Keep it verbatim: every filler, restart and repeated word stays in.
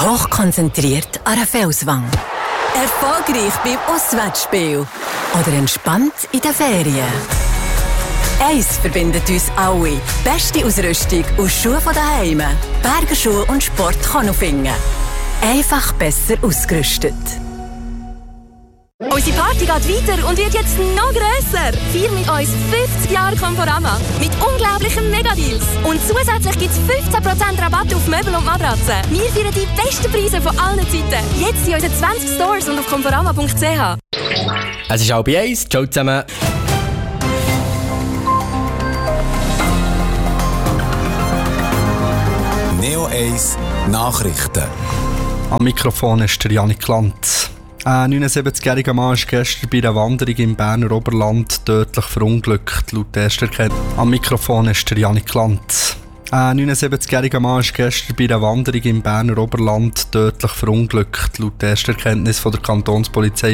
Hochkonzentriert an einer Felswand. Erfolgreich beim Auswärtsspiel. Oder entspannt in den Ferien. Eins verbindet uns alle. Beste Ausrüstung und Schuhe von daheim. Bergerschuhe und Sport kann finden. Einfach besser ausgerüstet. Unsere Party geht weiter und wird jetzt noch grösser. Feier mit uns fünfzig Jahre Conforama mit unglaublichen Megadeals. Und zusätzlich gibt es fünfzehn Prozent Rabatt auf Möbel und Matratzen. Wir feiern die besten Preise von allen Zeiten. Jetzt in unseren zwanzig Stores und auf conforama punkt c h. Es ist halb eins. Ciao zusammen. Neo eins Nachrichten. Am Mikrofon ist der Janik Lanz. Ein neunundsiebzigjähriger Mann ist gestern bei einer Wanderung im Berner Oberland tödlich verunglückt, laut erster Erkenntnis. Am Mikrofon ist der Janik Lanz. Ein neunundsiebzigjähriger Mann ist gestern bei einer Wanderung im Berner Oberland tödlich verunglückt, laut erster Erkenntnis von der Kantonspolizei.